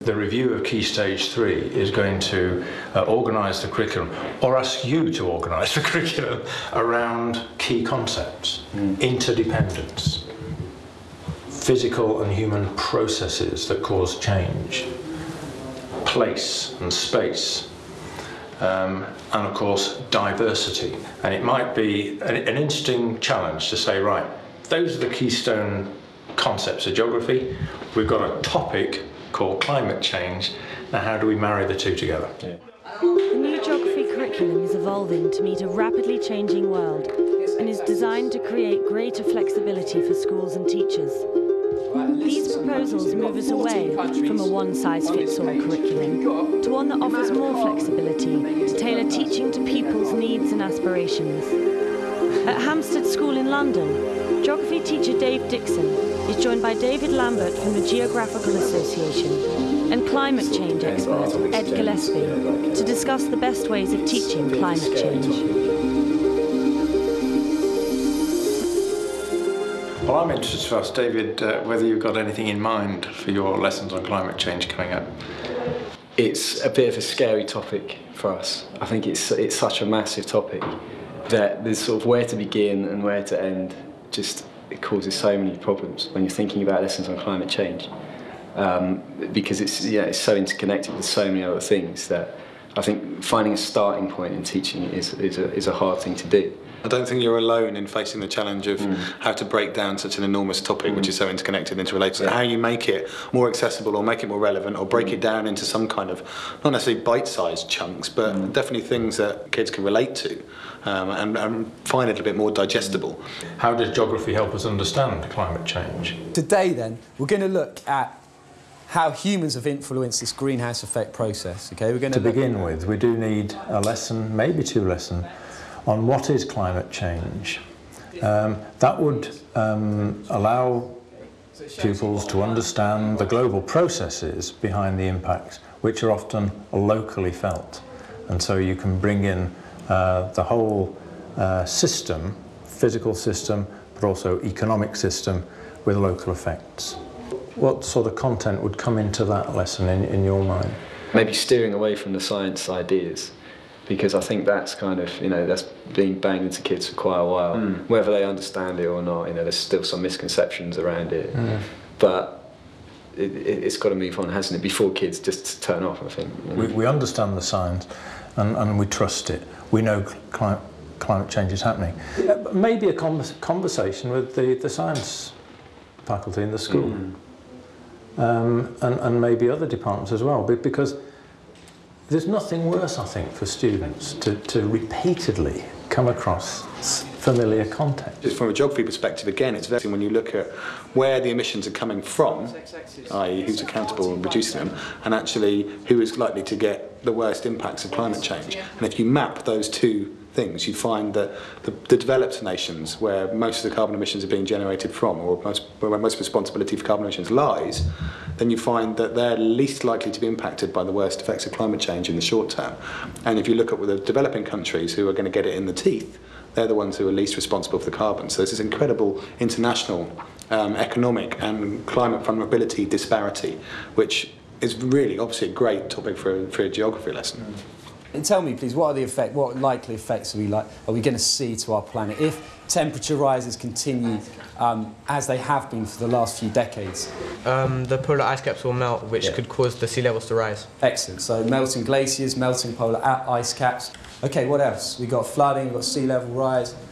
The review of Key Stage 3 is going to organise the curriculum, or ask you to organise the curriculum around key concepts, interdependence, physical and human processes that cause change, place and space, and of course diversity. And it might be an interesting challenge to say, right, those are the keystone concepts of geography. We've got a topic called climate change. Now how do we marry the two together? The new geography curriculum is evolving to meet a rapidly changing world and is designed to create greater flexibility for schools and teachers. These proposals move us away from a one-size-fits-all curriculum to one that offers more flexibility to tailor teaching to people's needs and aspirations. At Hampstead School in London, geography teacher Dave Dixon is joined by David Lambert from the Geographical Association and climate change expert Ed Gillespie to discuss the best ways of teaching climate change. Well, I'm interested to ask David whether you've got anything in mind for your lessons on climate change coming up. It's a bit of a scary topic for us. I think it's such a massive topic that there's sort of where to begin and where to end. Just it causes so many problems when you're thinking about lessons on climate change, because it's so interconnected with so many other things that I think finding a starting point in teaching is a hard thing to do. I don't think you're alone in facing the challenge of how to break down such an enormous topic which is so interconnected, interrelated. So how you make it more accessible or make it more relevant or break it down into some kind of, not necessarily bite-sized chunks, but definitely things that kids can relate to and find it a bit more digestible. How does geography help us understand climate change? Today then, we're going to look at how humans have influenced this greenhouse effect process. Okay, we're going to begin with, we do need a lesson, maybe two lessons, on what is climate change. That would allow pupils to understand the global processes behind the impacts, which are often locally felt. And so you can bring in the whole system, physical system, but also economic system with local effects. What sort of content would come into that lesson in your mind? Maybe steering away from the science ideas, because I think that's kind of, that's being banged into kids for quite a while. Whether they understand it or not, there's still some misconceptions around it. But it's got to move on, hasn't it, before kids just turn off, I think. We understand the science and we trust it. We know climate change is happening. Maybe a conversation with the science faculty in the school. And maybe other departments as well, because there's nothing worse, I think, for students to repeatedly come across familiar content. Just from a geography perspective, again, it's very when you look at where the emissions are coming from, i.e. who's accountable and reducing them, and actually who is likely to get the worst impacts of climate change. And if you map those two things, you find that the developed nations, where most of the carbon emissions are being generated from, or where most responsibility for carbon emissions lies, then you find that they're least likely to be impacted by the worst effects of climate change in the short term. And if you look at the developing countries who are going to get it in the teeth, they're the ones who are least responsible for the carbon. So there's this incredible international economic and climate vulnerability disparity, which is really obviously a great topic for a geography lesson. And tell me, please, what likely effects are we going to see to our planet if temperature rises continue as they have been for the last few decades? The polar ice caps will melt, which could cause the sea levels to rise. Excellent. So melting glaciers, melting polar ice caps. Okay, what else? We've got flooding, we've got sea level rise.